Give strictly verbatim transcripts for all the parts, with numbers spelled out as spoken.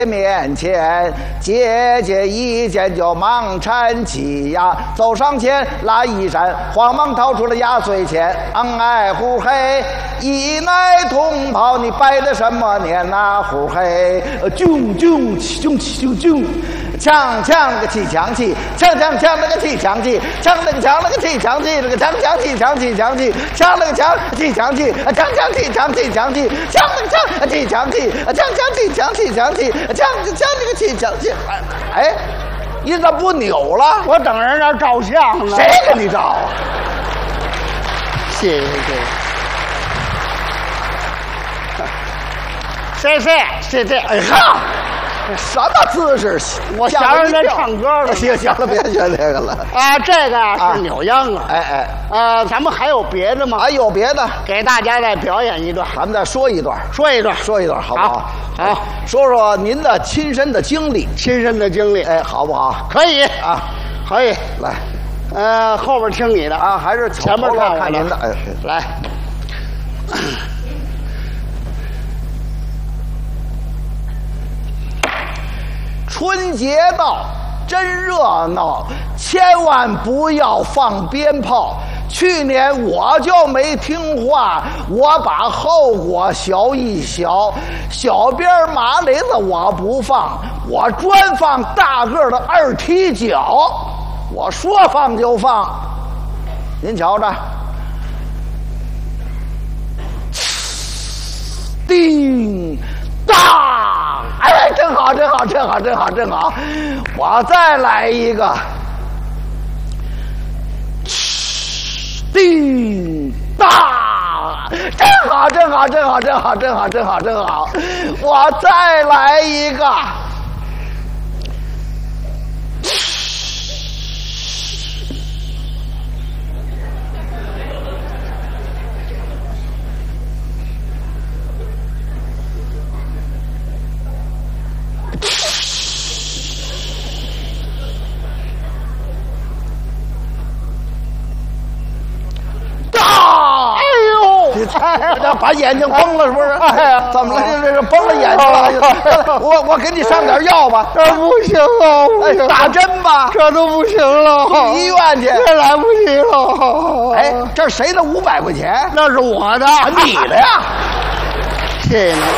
面前，姐姐一见就忙搀起呀，走上前拉衣衫，慌忙掏出了压岁钱。昂哎呼嘿，一奶同胞，你拜的什么年呐？呼嘿，啾啾啾啾啾。锵锵那个气强气，锵锵锵那个气强气，锵那个锵那个气强气，那个锵锵气强气强气，锵那个锵气强气，锵锵气强气强气，锵那个锵气强气，锵锵气强气强气，锵锵那个气强气。哎，你怎么不扭了？ 我等人那照相呢。 谁给你照啊？ 谢谢谢谢。谢谢谢谢。 哎哈！什么姿势？ 我想让人唱歌了。 行行了，别学这个了。 啊，这个啊是扭秧啊。 哎哎， 呃，咱们还有别的吗？ 还有别的， 给大家再表演一段。 咱们再说一段， 说一段， 说一段，好不好？ 好，好， 说说您的亲身的经历， 亲身的经历， 哎，好不好？ 可以啊， 可以。 来， 呃，后边听你的啊，还是前面看看您的？哎， 来。 春节到，真热闹，千万不要放鞭炮。去年我就没听话，我把后果小一小，小鞭麻雷子我不放，我专放大个的二踢脚，我说放就放。您瞧着，叮当，哎，真好，真好，真好，真好，真好！我再来一个，叮当，真好，真好，真好，真好，真好，真好，真好！我再来一个，把眼睛崩了是不是？哎呀，怎么了？这这崩了眼睛了？我我给你上点药吧。 这不行了，不行， 打针吧。 这都不行了， 去医院去。 这来不及了。 哎，这是谁的五百块钱？ 那是我的， 你的呀。 谢谢你。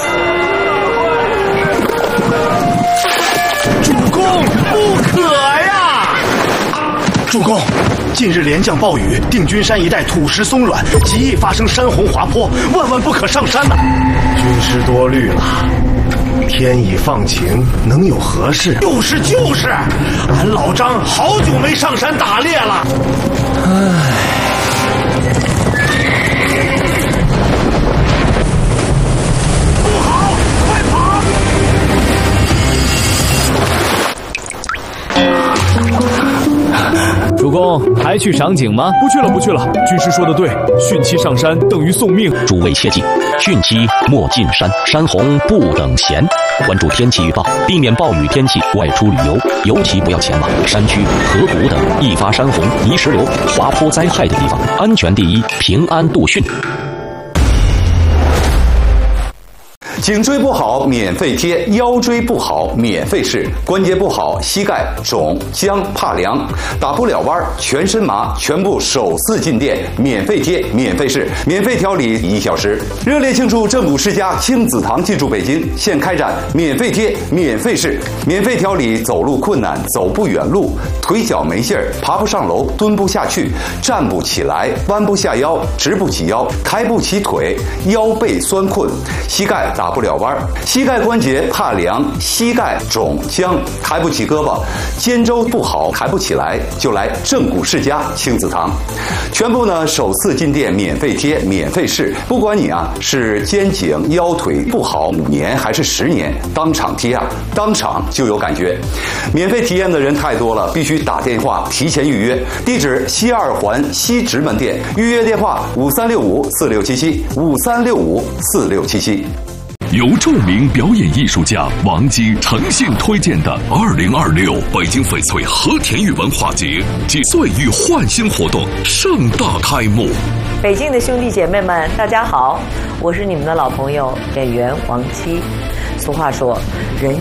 主公不可呀！主公。近日连降暴雨，定军山一带土石松软，极易发生山洪滑坡，万万不可上山呐！军师多虑了，天已放晴，能有何事？就是就是，俺老张好久没上山打猎了。唉。 主公还去赏景吗？ 不去了，不去了。军师说的对，汛期上山等于送命。 诸位切记，汛期莫进山，山洪不等闲。关注天气预报，避免暴雨天气外出旅游，尤其不要前往山区、河谷等易发山洪、泥石流、滑坡灾害的地方。安全第一，平安度汛。 颈椎不好免费贴，腰椎不好免费试，关节不好膝盖肿僵怕凉打不了弯全身麻，全部首次进店免费贴免费试，免费调理一小时。热烈庆祝正骨世家亲子堂进驻北京，现开展免费贴免费试，免费调理走路困难、走不远路、腿脚没劲儿、爬不上楼、蹲不下去、站不起来、弯不下腰、直不起腰、抬不起腿、腰背酸困、膝盖打不了弯，膝盖关节怕凉、膝盖肿僵、抬不起胳膊、肩周不好抬不起来，就来正骨世家亲子堂。全部呢首次进店免费贴免费试，不管你啊是肩颈腰腿不好五年还是十年，当场贴啊，当场就有感觉。免费体验的人太多了，必须打电话提前预约。地址西二环西直门店，预约电话五三六五四六七七五三六五四六七七。 由著名表演艺术家王姬诚信推荐的二零二六北京翡翠和田玉文化节及岁玉焕新活动盛大开幕。 北京的兄弟姐妹们，大家好，我是你们的老朋友演员王姬。 俗话说，人